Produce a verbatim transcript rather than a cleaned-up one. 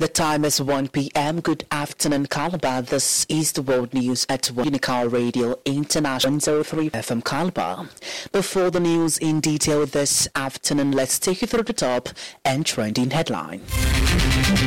The time is one p.m. Good afternoon, Calabar. This is the World News at Unicar Radio International one oh three F M Calabar. Before the news in detail this afternoon, let's take you through the top and trending headline.